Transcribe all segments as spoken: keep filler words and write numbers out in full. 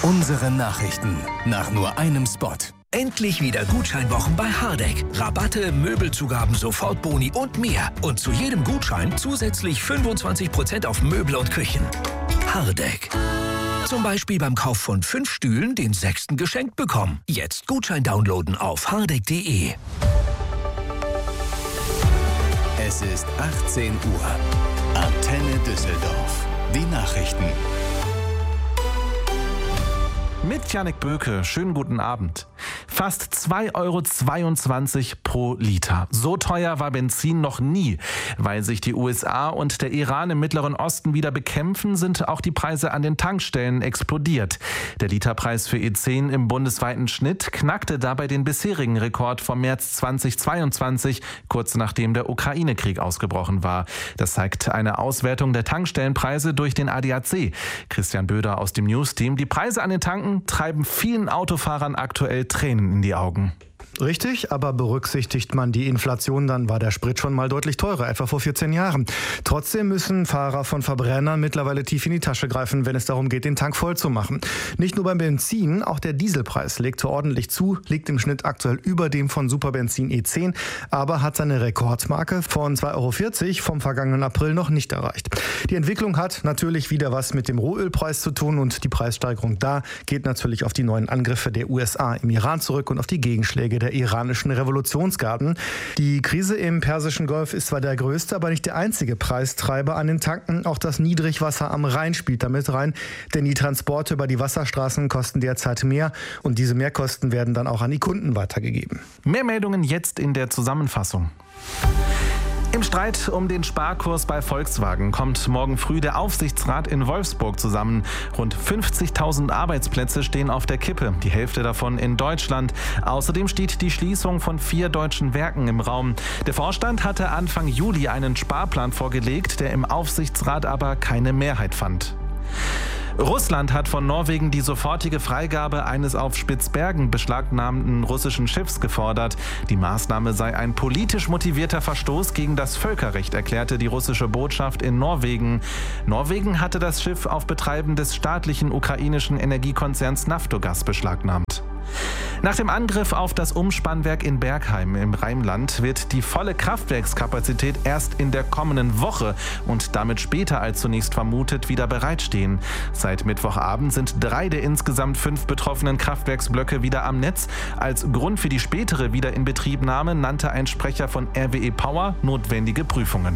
Unsere Nachrichten nach nur einem Spot. Endlich wieder Gutscheinwochen bei Hardegg. Rabatte, Möbelzugaben, Sofortboni und mehr. Und zu jedem Gutschein zusätzlich fünfundzwanzig Prozent auf Möbel und Küchen. Hardegg. Zum Beispiel beim Kauf von fünf Stühlen den sechsten geschenkt bekommen. Jetzt Gutschein downloaden auf hardegg punkt de. Es ist achtzehn Uhr. Antenne Düsseldorf. Die Nachrichten. Mit Jannik Böke, schönen guten Abend. Fast zwei Euro zweiundzwanzig pro Liter. So teuer war Benzin noch nie. Weil sich die U S A und der Iran im Mittleren Osten wieder bekämpfen, sind auch die Preise an den Tankstellen explodiert. Der Literpreis für E zehn im bundesweiten Schnitt knackte dabei den bisherigen Rekord vom März zweitausendzweiundzwanzig, kurz nachdem der Ukraine-Krieg ausgebrochen war. Das zeigt eine Auswertung der Tankstellenpreise durch den A D A C. Christian Böder aus dem News-Team. Die Preise an den Tanken treiben vielen Autofahrern aktuell Tränen in die Augen. Richtig, aber berücksichtigt man die Inflation, dann war der Sprit schon mal deutlich teurer, etwa vor vierzehn Jahren. Trotzdem müssen Fahrer von Verbrennern mittlerweile tief in die Tasche greifen, wenn es darum geht, den Tank voll zu machen. Nicht nur beim Benzin, auch der Dieselpreis legt ordentlich zu, liegt im Schnitt aktuell über dem von Superbenzin E zehn, aber hat seine Rekordmarke von zwei Euro vierzig vom vergangenen April noch nicht erreicht. Die Entwicklung hat natürlich wieder was mit dem Rohölpreis zu tun und die Preissteigerung da geht natürlich auf die neuen Angriffe der U S A im Iran zurück und auf die Gegenschläge der iranischen Revolutionsgarden. Die Krise im Persischen Golf ist zwar der größte, aber nicht der einzige Preistreiber an den Tanken. Auch das Niedrigwasser am Rhein spielt damit rein, denn die Transporte über die Wasserstraßen kosten derzeit mehr und diese Mehrkosten werden dann auch an die Kunden weitergegeben. Mehr Meldungen jetzt in der Zusammenfassung. Im Streit um den Sparkurs bei Volkswagen kommt morgen früh der Aufsichtsrat in Wolfsburg zusammen. Rund fünfzigtausend Arbeitsplätze stehen auf der Kippe, die Hälfte davon in Deutschland. Außerdem steht die Schließung von vier deutschen Werken im Raum. Der Vorstand hatte Anfang Juli einen Sparplan vorgelegt, der im Aufsichtsrat aber keine Mehrheit fand. Russland hat von Norwegen die sofortige Freigabe eines auf Spitzbergen beschlagnahmten russischen Schiffs gefordert. Die Maßnahme sei ein politisch motivierter Verstoß gegen das Völkerrecht, erklärte die russische Botschaft in Norwegen. Norwegen hatte das Schiff auf Betreiben des staatlichen ukrainischen Energiekonzerns Naftogaz beschlagnahmt. Nach dem Angriff auf das Umspannwerk in Bergheim im Rheinland wird die volle Kraftwerkskapazität erst in der kommenden Woche und damit später als zunächst vermutet wieder bereitstehen. Seit Mittwochabend sind drei der insgesamt fünf betroffenen Kraftwerksblöcke wieder am Netz. Als Grund für die spätere Wiederinbetriebnahme nannte ein Sprecher von R W E Power notwendige Prüfungen.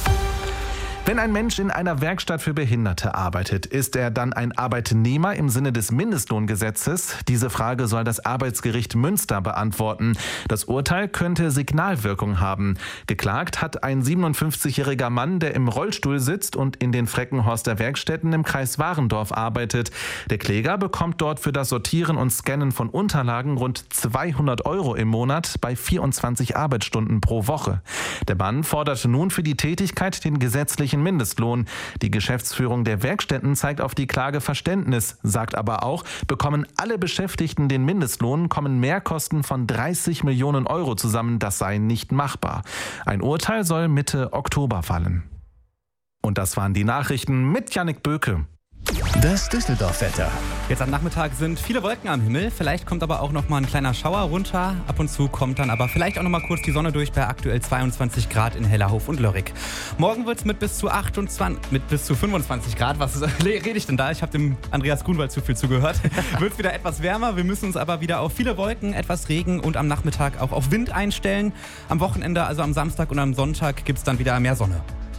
Wenn ein Mensch in einer Werkstatt für Behinderte arbeitet, ist er dann ein Arbeitnehmer im Sinne des Mindestlohngesetzes? Diese Frage soll das Arbeitsgericht Münster beantworten. Das Urteil könnte Signalwirkung haben. Geklagt hat ein siebenundfünfzigjähriger Mann, der im Rollstuhl sitzt und in den Freckenhorster Werkstätten im Kreis Warendorf arbeitet. Der Kläger bekommt dort für das Sortieren und Scannen von Unterlagen rund zweihundert Euro im Monat bei vierundzwanzig Arbeitsstunden pro Woche. Der Mann fordert nun für die Tätigkeit den gesetzlichen Mindestlohn. Die Geschäftsführung der Werkstätten zeigt auf die Klage Verständnis, sagt aber auch, bekommen alle Beschäftigten den Mindestlohn, kommen Mehrkosten von dreißig Millionen Euro zusammen. Das sei nicht machbar. Ein Urteil soll Mitte Oktober fallen. Und das waren die Nachrichten mit Jannik Böke. Das Düsseldorf-Wetter. Jetzt am Nachmittag sind viele Wolken am Himmel. Vielleicht kommt aber auch noch mal ein kleiner Schauer runter. Ab und zu kommt dann aber vielleicht auch noch mal kurz die Sonne durch bei aktuell zweiundzwanzig Grad in Hellerhof und Lörrick. Morgen wird es mit bis zu achtundzwanzig, mit bis zu fünfundzwanzig Grad. Was rede ich denn da? Ich habe dem Andreas Grunwald zu viel zugehört. Wird es wieder etwas wärmer. Wir müssen uns aber wieder auf viele Wolken, etwas Regen und am Nachmittag auch auf Wind einstellen. Am Wochenende, also am Samstag und am Sonntag, gibt es dann wieder mehr Sonne.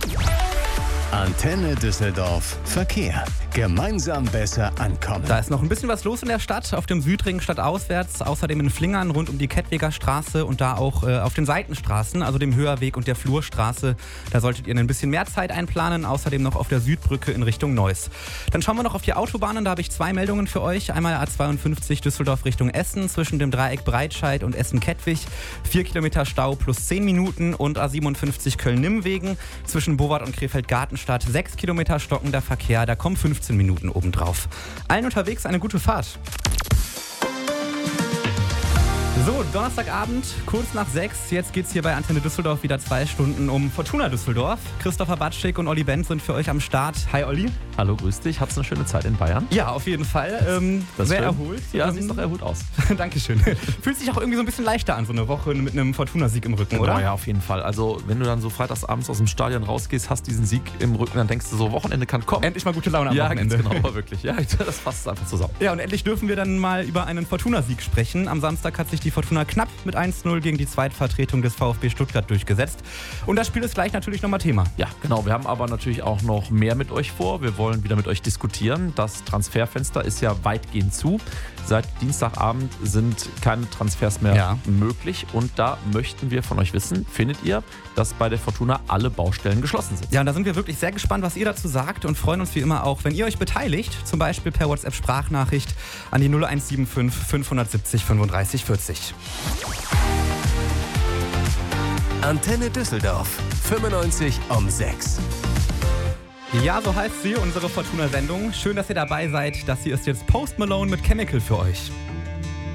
Antenne Düsseldorf Verkehr. Gemeinsam besser ankommen. Da ist noch ein bisschen was los in der Stadt, auf dem Südring stadtauswärts, außerdem in Flingern rund um die Kettwiger Straße und da auch äh, auf den Seitenstraßen, also dem Höherweg und der Flurstraße. Da solltet ihr ein bisschen mehr Zeit einplanen, außerdem noch auf der Südbrücke in Richtung Neuss. Dann schauen wir noch auf die Autobahnen, da habe ich zwei Meldungen für euch. Einmal A zweiundfünfzig Düsseldorf Richtung Essen zwischen dem Dreieck Breitscheid und Essen-Kettwig. Vier Kilometer Stau plus zehn Minuten und A siebenundfünfzig Köln-Nimmwegen zwischen Bowart und Krefeld-Gartenstadt. Sechs Kilometer stockender Verkehr, da kommen fünfzehn Minuten obendrauf. Allen unterwegs eine gute Fahrt. So, Donnerstagabend, kurz nach sechs. Jetzt geht's hier bei Antenne Düsseldorf wieder zwei Stunden um Fortuna Düsseldorf. Christopher Batschik und Olli Benz sind für euch am Start. Hi Olli. Hallo, grüß dich. Hattest du eine schöne Zeit in Bayern? Ja, auf jeden Fall. Ähm, Das sehr schön. erholt. Ja, Ähm, siehst doch erholt aus. Dankeschön. Fühlt sich auch irgendwie so ein bisschen leichter an, so eine Woche mit einem Fortuna-Sieg im Rücken, oder? Oh ja, auf jeden Fall. Also, wenn du dann so freitagsabends aus dem Stadion rausgehst, hast diesen Sieg im Rücken, dann denkst du so, Wochenende kann kommen. Endlich mal gute Laune am ja, Wochenende. ganz genau, aber wirklich. Ja, das passt einfach zusammen. Ja, und endlich dürfen wir dann mal über einen Fortuna-Sieg sprechen. Am Samstag hat sich die Fortuna knapp mit eins zu null gegen die Zweitvertretung des VfB Stuttgart durchgesetzt. Und das Spiel ist gleich natürlich nochmal Thema. Ja, genau. Wir haben aber natürlich auch noch mehr mit euch vor. Wir wollen wieder mit euch diskutieren. Das Transferfenster ist ja weitgehend zu. Seit Dienstagabend sind keine Transfers mehr Ja. möglich. Und da möchten wir von euch wissen, findet ihr, dass bei der Fortuna alle Baustellen geschlossen sind? Ja, und da sind wir wirklich sehr gespannt, was ihr dazu sagt und freuen uns wie immer auch, wenn ihr euch beteiligt, zum Beispiel per WhatsApp-Sprachnachricht an die null eins sieben fünf fünf sieben null fünfunddreißig vierzig. Antenne Düsseldorf, fünfundneunzig um sechs. Ja, so heißt sie, unsere Fortuna-Sendung. Schön, dass ihr dabei seid. Das hier ist jetzt Post Malone mit Chemical für euch.